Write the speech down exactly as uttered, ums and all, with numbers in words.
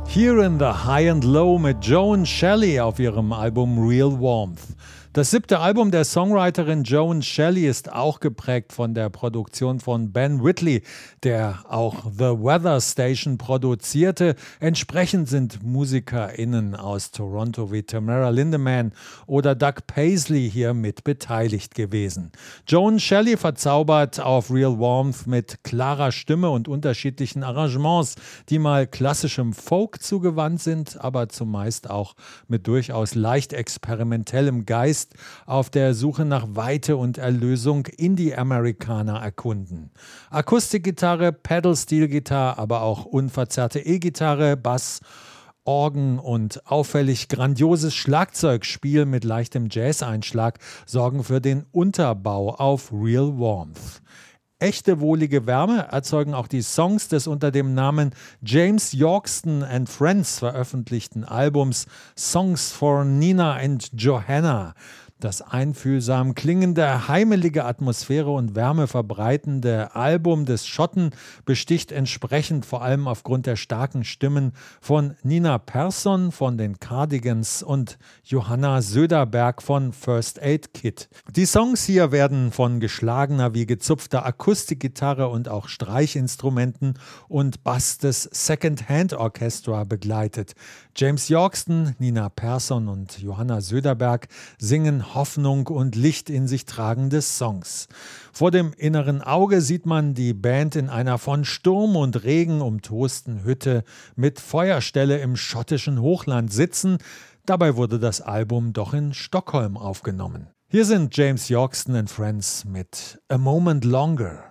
Here in the High and Low mit Joan Shelley auf ihrem Album Real Warmth. Das siebte Album der Songwriterin Joan Shelley ist auch geprägt von der Produktion von Ben Whitley, der auch The Weather Station produzierte. Entsprechend sind MusikerInnen aus Toronto wie Tamara Lindemann oder Doug Paisley hier mit beteiligt gewesen. Joan Shelley verzaubert auf Real Warmth mit klarer Stimme und unterschiedlichen Arrangements, die mal klassischem Folk zugewandt sind, aber zumeist auch mit durchaus leicht experimentellem Geist auf der Suche nach Weite und Erlösung Indie-Amerikaner erkunden. Akustikgitarre, Pedal-Steel-Gitarre, aber auch unverzerrte E-Gitarre, Bass, Orgen und auffällig grandioses Schlagzeugspiel mit leichtem Jazz-Einschlag sorgen für den Unterbau auf Real Warmth. Echte wohlige Wärme erzeugen auch die Songs des unter dem Namen James Yorkston and Friends veröffentlichten Albums Songs for Nina and Johanna. Das einfühlsam klingende, heimelige Atmosphäre und Wärme verbreitende Album des Schotten besticht entsprechend vor allem aufgrund der starken Stimmen von Nina Persson von den Cardigans und Johanna Söderberg von First Aid Kit. Die Songs hier werden von geschlagener wie gezupfter Akustikgitarre und auch Streichinstrumenten und Bass des Second-Hand Orchestra begleitet. James Yorkston, Nina Persson und Johanna Söderberg singen Hoffnung und Licht in sich tragende Songs. Vor dem inneren Auge sieht man die Band in einer von Sturm und Regen umtosten Hütte mit Feuerstelle im schottischen Hochland sitzen. Dabei wurde das Album doch in Stockholm aufgenommen. Hier sind James Yorkston and Friends mit A Moment Longer.